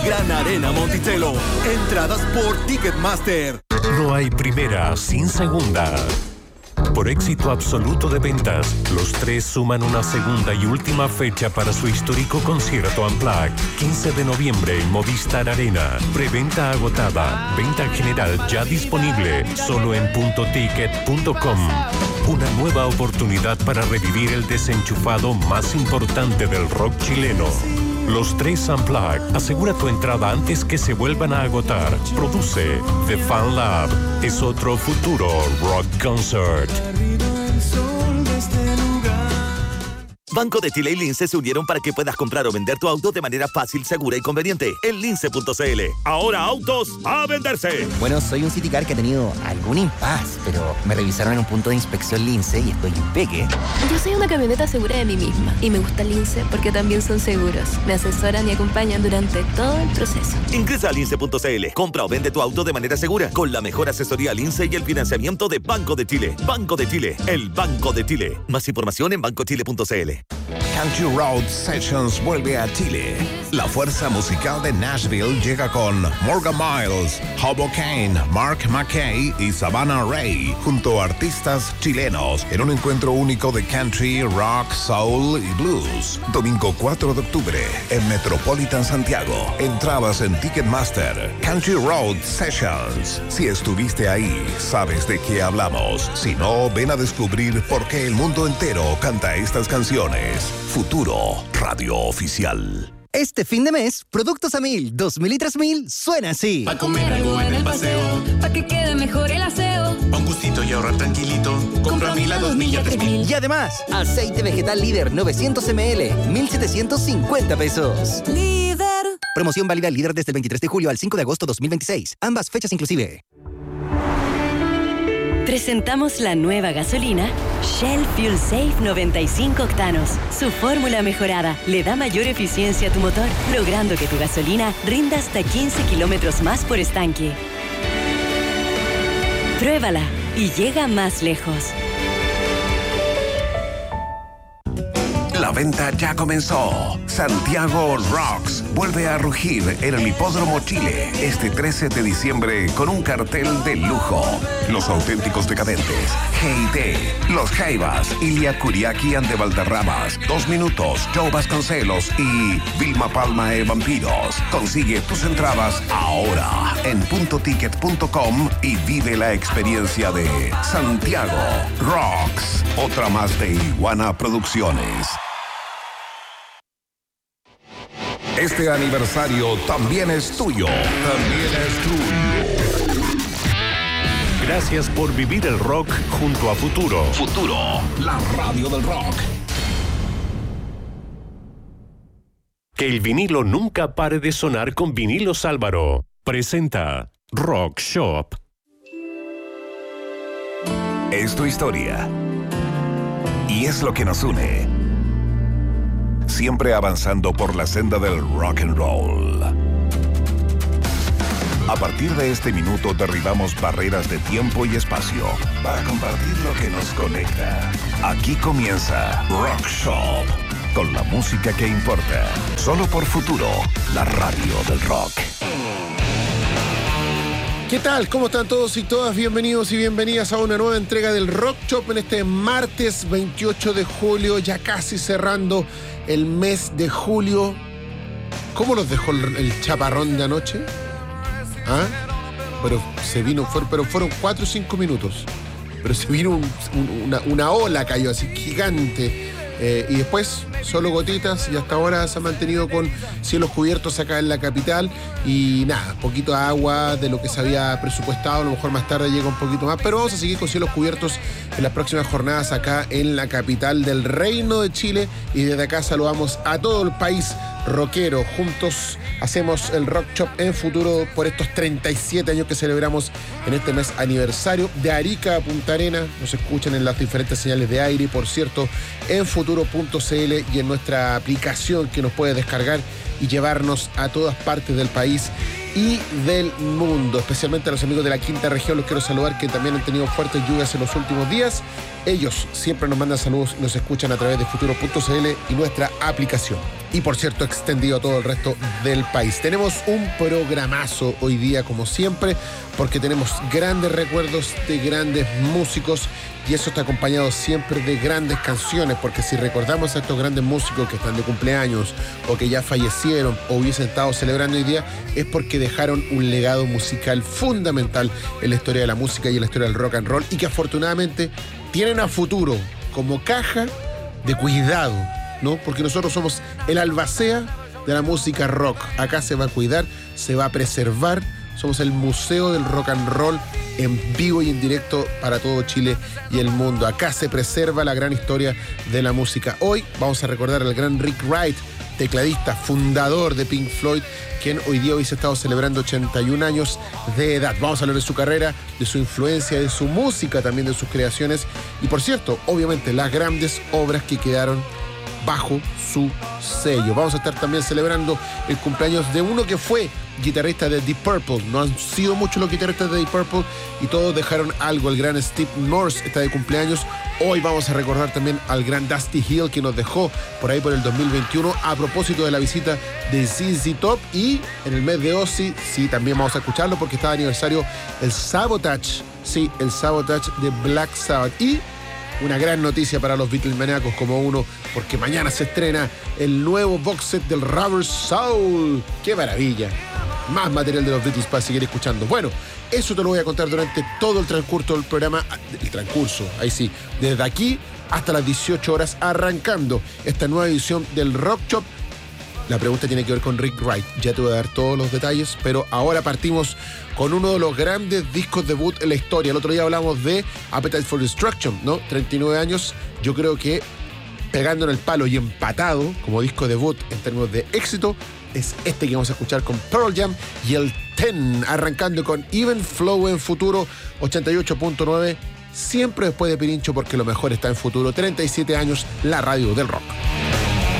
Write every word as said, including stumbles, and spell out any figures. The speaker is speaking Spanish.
Gran Arena Monticello. Entradas por Ticketmaster. No hay primera sin segunda. Por éxito absoluto de ventas, los tres suman una segunda y última fecha para su histórico concierto Unplugged. quince de noviembre en Movistar Arena. Preventa agotada. Venta general ya disponible. Solo en punto ticket punto com. Una nueva oportunidad para revivir el desenchufado más importante del rock chileno. Los tres Unplugged. Asegura tu entrada antes que se vuelvan a agotar. Produce The Fan Lab. Es otro futuro rock concert. Banco de Chile y Lince se unieron para que puedas comprar o vender tu auto de manera fácil, segura y conveniente en lince punto c l. Ahora autos a venderse. Bueno, soy un Citicar que ha tenido algún impas, pero me revisaron en un punto de inspección Lince y estoy impeque. Yo soy una camioneta segura de mí misma y me gusta Lince porque también son seguros. Me asesoran y acompañan durante todo el proceso. Ingresa a lince punto c l. Compra o vende tu auto de manera segura con la mejor asesoría Lince y el financiamiento de Banco de Chile. Banco de Chile, el Banco de Chile. Más información en banco chile punto c l. Country Road Sessions vuelve a Chile. La fuerza musical de Nashville llega con Morgan Miles, Hobo Kane, Mark McKay y Savannah Ray, junto a artistas chilenos, en un encuentro único de country, rock, soul y blues. Domingo cuatro de octubre en Metropolitan Santiago. Entradas en Ticketmaster. Country Road Sessions. Si estuviste ahí, sabes de qué hablamos. Si no, ven a descubrir por qué el mundo entero canta estas canciones. Futuro Radio Oficial. Este fin de mes, Productos a Mil, dos mil y tres mil, suena así. Pa' comer algo en el paseo, pa' que quede mejor el aseo, pa' un gustito y ahorrar tranquilito, compra a Mil a dos mil y a tres mil. Y además, aceite vegetal Líder novecientos mililitros, mil setecientos cincuenta pesos. Líder. Promoción válida al Líder desde el veintitrés de julio al cinco de agosto dos mil veintiséis. Ambas fechas inclusive. Presentamos la nueva gasolina Shell Fuel Safe noventa y cinco octanos. Su fórmula mejorada le da mayor eficiencia a tu motor, logrando que tu gasolina rinda hasta quince kilómetros más por estanque. Pruébala y llega más lejos. La venta ya comenzó. Santiago Rocks vuelve a rugir en el Hipódromo Chile este trece de diciembre con un cartel de lujo. Los auténticos decadentes, G I T, Los Jaivas, Ilia Kuriaki and de Valderramas, Dos Minutos, Joe Vasconcelos y Vilma Palma e Vampiros. Consigue tus entradas ahora en punto ticket punto com y vive la experiencia de Santiago Rocks. Otra más de Iguana Producciones. Este aniversario también es tuyo. También es tuyo. Gracias por vivir el rock junto a Futuro. Futuro, la radio del rock. Que el vinilo nunca pare de sonar con Vinilos Álvaro. Presenta Rock Shop. Es tu historia. Y es lo que nos une. Siempre avanzando por la senda del rock and roll. A partir de este minuto derribamos barreras de tiempo y espacio para compartir lo que nos conecta. Aquí comienza Rock Shop, con la música que importa. Solo por Futuro, la radio del rock. ¿Qué tal? ¿Cómo están todos y todas? Bienvenidos y bienvenidas a una nueva entrega del Rock Shop en este martes veintiocho de julio, ya casi cerrando el mes de julio. ¿Cómo los dejó el, el chaparrón de anoche? ¿Ah? Pero se vino, fue, pero fueron cuatro o cinco minutos. Pero se vino un, un, una, una ola, cayó así gigante. Eh, y después solo gotitas y hasta ahora se ha mantenido con cielos cubiertos acá en la capital y nada, poquito de agua de lo que se había presupuestado, a lo mejor más tarde llega un poquito más, pero vamos a seguir con cielos cubiertos en las próximas jornadas acá en la capital del Reino de Chile y desde acá saludamos a todo el país rockero. Juntos hacemos el Rock Shop en Futuro por estos treinta y siete años que celebramos en este mes aniversario. De Arica a Punta Arenas nos escuchan en las diferentes señales de aire y por cierto en futuro punto c l y en nuestra aplicación que nos puede descargar y llevarnos a todas partes del país y del mundo, especialmente a los amigos de la quinta región. Los quiero saludar, que también han tenido fuertes lluvias en los últimos días. Ellos siempre nos mandan saludos y nos escuchan a través de futuro punto c l y nuestra aplicación. y por cierto extendido a todo el resto del país. Tenemos un programazo hoy día como siempre, porque tenemos grandes recuerdos de grandes músicos y eso está acompañado siempre de grandes canciones, porque si recordamos a estos grandes músicos que están de cumpleaños o que ya fallecieron o hubiesen estado celebrando hoy día, es porque dejaron un legado musical fundamental en la historia de la música y en la historia del rock and roll, y que afortunadamente tienen a futuro como caja de cuidado, ¿no? Porque nosotros somos el albacea de la música rock. Acá se va a cuidar, se va a preservar. Somos el museo del rock and roll en vivo y en directo para todo Chile y el mundo. Acá se preserva la gran historia de la música. Hoy vamos a recordar al gran Rick Wright, tecladista, fundador de Pink Floyd, quien hoy día hubiese estado celebrando ochenta y un años de edad. Vamos a hablar de su carrera, de su influencia, de su música, también de sus creaciones y, por cierto, obviamente las grandes obras que quedaron bajo su sello. Vamos a estar también celebrando el cumpleaños de uno que fue guitarrista de Deep Purple. No han sido muchos los guitarristas de Deep Purple y todos dejaron algo. El gran Steve Morse está de cumpleaños. Hoy vamos a recordar también al gran Dusty Hill, que nos dejó por ahí por el dos mil veintiuno a propósito de la visita de Z Z Top. Y en el mes de Ozzy, sí, también vamos a escucharlo porque está de aniversario el Sabotage. Sí, el Sabotage de Black Sabbath. Y una gran noticia para los Beatlemaniacos como uno, porque mañana se estrena el nuevo box set del Rubber Soul. ¡Qué maravilla! Más material de los Beatles para seguir escuchando. Bueno, eso te lo voy a contar durante todo el transcurso del programa. El transcurso, ahí sí. Desde aquí hasta las dieciocho horas, arrancando esta nueva edición del Rock Shop. La pregunta tiene que ver con Rick Wright. Ya te voy a dar todos los detalles, pero ahora partimos con uno de los grandes discos debut en la historia. El otro día hablamos de Appetite for Destruction, ¿no? treinta y nueve años. Yo creo que pegando en el palo y empatado como disco debut en términos de éxito es este que vamos a escuchar con Pearl Jam y el Ten, arrancando con Even Flow en Futuro ochenta y ocho punto nueve, siempre después de Pirincho, porque lo mejor está en Futuro. treinta y siete años, la radio del rock.